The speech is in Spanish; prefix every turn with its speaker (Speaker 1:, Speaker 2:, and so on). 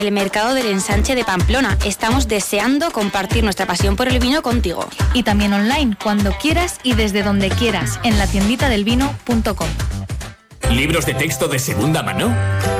Speaker 1: El Mercado del Ensanche de Pamplona. Estamos deseando compartir nuestra pasión por el vino contigo.
Speaker 2: Y también online, cuando quieras y desde donde quieras, en latienditadelvino.com.
Speaker 3: ¿Libros de texto de segunda mano?